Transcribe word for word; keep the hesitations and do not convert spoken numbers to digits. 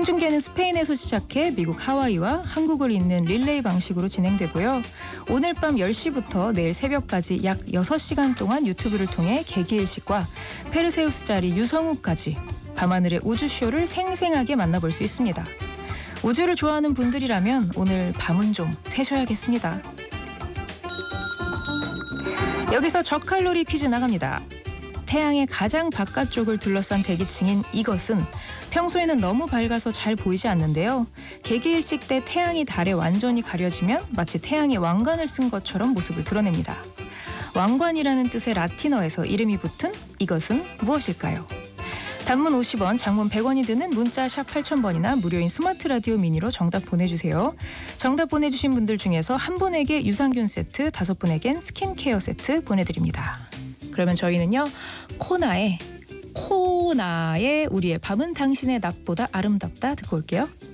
생중계는 스페인에서 시작해 미국 하와이와 한국을 잇는 릴레이 방식으로 진행되고요. 오늘 밤 열 시부터 내일 새벽까지 약 여섯 시간 동안 유튜브를 통해 개기일식과 페르세우스 자리 유성우까지 밤하늘의 우주쇼를 생생하게 만나볼 수 있습니다. 우주를 좋아하는 분들이라면 오늘 밤은 좀 새셔야겠습니다. 여기서 저칼로리 퀴즈 나갑니다. 태양의 가장 바깥쪽을 둘러싼 대기층인 이것은 평소에는 너무 밝아서 잘 보이지 않는데요. 개기일식 때 태양이 달에 완전히 가려지면 마치 태양이 왕관을 쓴 것처럼 모습을 드러냅니다. 왕관이라는 뜻의 라틴어에서 이름이 붙은 이것은 무엇일까요? 단문 오십 원, 장문 백 원이 드는 문자 샵 팔천 번이나 무료인 스마트 라디오 미니로 정답 보내주세요. 정답 보내주신 분들 중에서 한 분에게 유산균 세트, 다섯 분에겐 스킨케어 세트 보내드립니다. 그러면 저희는요, 코나의 코나의 우리의 밤은 당신의 낮보다 아름답다 듣고 올게요.